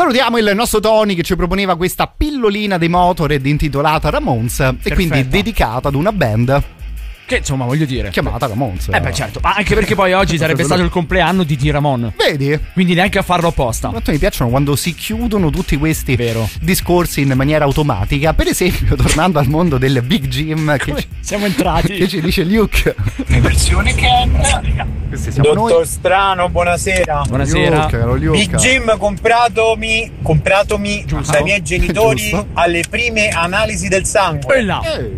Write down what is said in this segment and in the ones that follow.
Salutiamo il nostro Tony che ci proponeva questa pillolina dei Motorhead intitolata Ramones. Perfetta. E quindi dedicata ad una band che insomma voglio dire chiamata Ramones. Beh certo, ma anche perché poi oggi sarebbe stato il compleanno di Ramon. Vedi? Quindi neanche a farlo apposta. Quanto mi piacciono quando si chiudono tutti questi Vero. discorsi in maniera automatica. Per esempio, tornando al mondo del Big Jim che siamo entrati. Che ci dice Luke. Versione Ken. Questi siamo Dottor noi. Strano, buonasera. Buonasera. Luke. Big Jim compratomi Giusto. dai miei genitori Giusto. alle prime analisi del sangue. E là.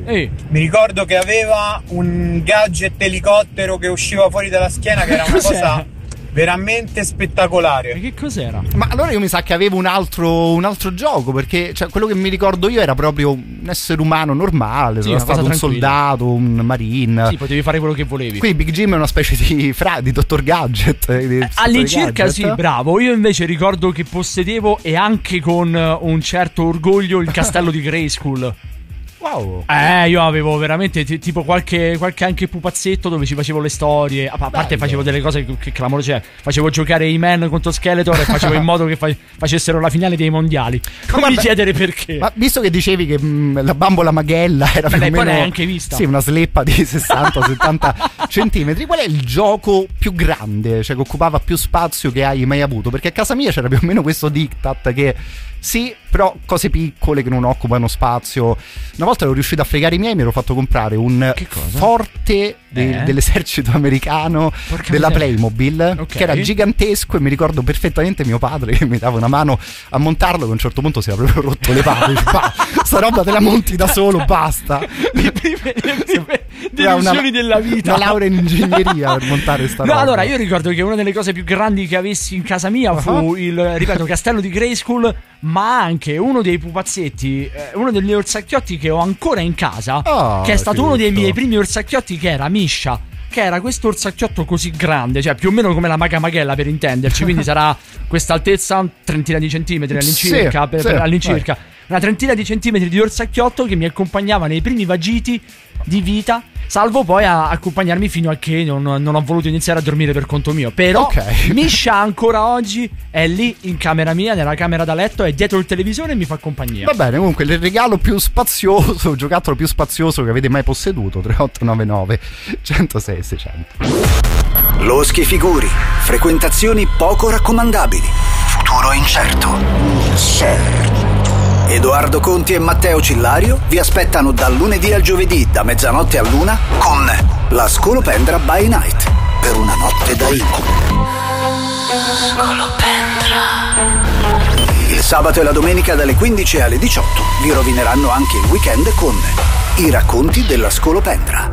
Mi ricordo che aveva un gadget elicottero che usciva fuori dalla schiena, che era una Cos'è? cosa veramente spettacolare. Ma che cos'era? Ma allora io mi sa che avevo un altro gioco, perché cioè, quello che mi ricordo io era proprio un essere umano normale, Sì, sono una cosa stato un tranquilla. soldato, un marine. Sì, potevi fare quello che volevi. Qui Big Jim è una specie di Dottor Gadget. Di All'incirca Gadget. sì, bravo. Io invece ricordo che possedevo, e anche con un certo orgoglio, il castello di Grayskull. Wow. Io avevo veramente tipo qualche anche pupazzetto dove ci facevo le storie. A parte Bello. facevo delle cose che clamore c'è. Facevo giocare i Man contro Skeletor e facevo in modo che facessero la finale dei mondiali. Non mi chiedere perché. Ma visto che dicevi che la bambola Maghella era più o lei poi meno, l'hai anche vista. sì, una sleppa di 60-70 centimetri, qual è il gioco più grande, cioè che occupava più spazio che hai mai avuto? Perché a casa mia c'era più o meno questo diktat che sì, però cose piccole che non occupano spazio. Una volta ero riuscito a fregare i miei, mi ero fatto comprare un forte dell'esercito americano, Porca della miseria. Playmobil, Ok. che era gigantesco, e mi ricordo perfettamente mio padre che mi dava una mano a montarlo, che a un certo punto si era proprio rotto le palle. Dice, sta roba te la monti da solo, basta. Le prime delusioni della vita. Una laurea in ingegneria per montare sta roba. No, allora io ricordo che una delle cose più grandi che avessi in casa mia fu il, ripeto, castello di Grayskull, ma anche uno dei pupazzetti, uno degli orsacchiotti che ho ancora in casa, che è stato uno dei miei primi orsacchiotti, che era Misha, che era questo orsacchiotto così grande, cioè più o meno come la Maga Maghella, per intenderci, quindi sarà questa altezza, un trentina di centimetri all'incirca, all'incirca. Una trentina di centimetri di orsacchiotto che mi accompagnava nei primi vagiti di vita, salvo poi a accompagnarmi fino a che non ho voluto iniziare a dormire per conto mio. Però Misha ancora oggi è lì in camera mia, nella camera da letto, è dietro il televisore e mi fa compagnia. Va bene, comunque il regalo più spazioso, il giocattolo più spazioso che avete mai posseduto, 3899 106 600. Loschi figuri, frequentazioni poco raccomandabili, futuro incerto. Edoardo Conti e Matteo Cillario vi aspettano dal lunedì al giovedì da mezzanotte all'una con la Scolopendra by Night, per una notte da incubo. Il sabato e la domenica dalle 15 alle 18 vi rovineranno anche il weekend con i racconti della Scolopendra.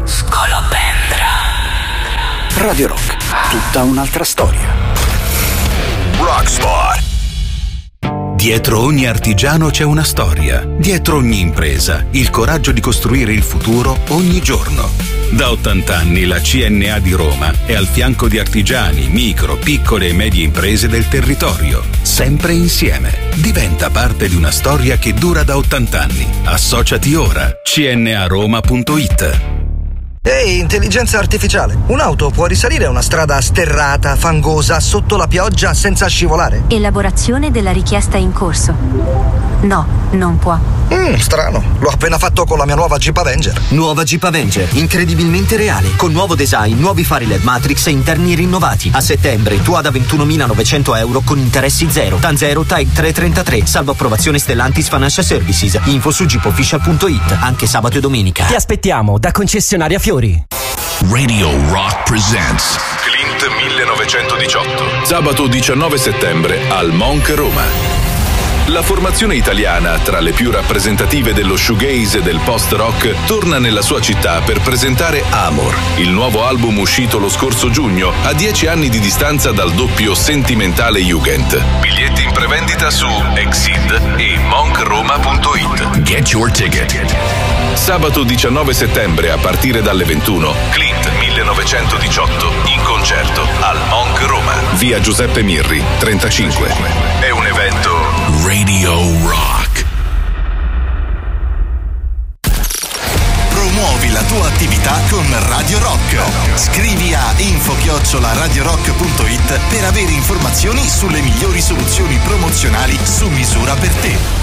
Radio Rock, tutta un'altra storia. Rockspot. Dietro ogni artigiano c'è una storia. Dietro ogni impresa, il coraggio di costruire il futuro ogni giorno. Da 80 anni la CNA di Roma è al fianco di artigiani, micro, piccole e medie imprese del territorio. Sempre insieme. Diventa parte di una storia che dura da 80 anni. Associati ora. cnaroma.it. Ehi, intelligenza artificiale, un'auto può risalire una strada sterrata, fangosa, sotto la pioggia, senza scivolare? Elaborazione della richiesta in corso. No, non può. Strano, l'ho appena fatto con la mia nuova Jeep Avenger. Nuova Jeep Avenger, incredibilmente reale, con nuovo design, nuovi fari LED Matrix e interni rinnovati. A settembre tu da 21.900 euro con interessi zero, TAN 0, TAIC 333, salvo approvazione Stellantis Financial Services. Info su jeepofficial.it, anche sabato e domenica. Ti aspettiamo da concessionaria Fiori. Radio Rock presents Clint 1918. Sabato 19 settembre al Monk Roma. La formazione italiana, tra le più rappresentative dello shoegaze e del post-rock, torna nella sua città per presentare Amor, il nuovo album uscito lo scorso giugno, a 10 anni di distanza dal doppio sentimentale Jugend. Biglietti in prevendita su Exid e monkroma.it. Get your ticket. Sabato 19 settembre a partire dalle 21, Clint 1918 in concerto al Monk Roma, via Giuseppe Mirri, 35. È un evento Radio Rock. Promuovi la tua attività con Radio Rock. Scrivi a info@radiorock.it per avere informazioni sulle migliori soluzioni promozionali su misura per te.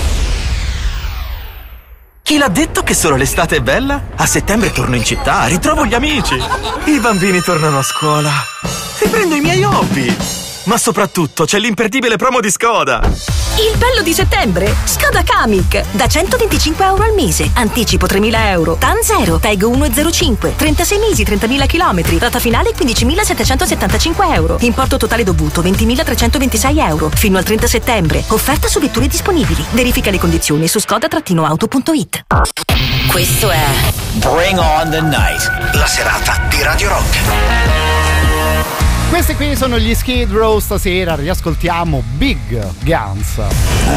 Chi l'ha detto che solo l'estate è bella? A settembre torno in città, ritrovo gli amici. I bambini tornano a scuola. Riprendo i miei hobby. Ma soprattutto c'è l'imperdibile promo di Skoda. Il bello di settembre? Skoda Kamiq. Da 125 euro al mese. Anticipo 3.000 euro. TAN 0. PEG 1,05. 36 mesi, 30.000 km. Rata finale 15.775 euro. Importo totale dovuto 20.326 euro. Fino al 30 settembre. Offerta su vetture disponibili. Verifica le condizioni su skoda-auto.it. Questo è Bring On The Night, la serata di Radio Rock. Questi qui sono gli Skid Row, stasera riascoltiamo Big Guns.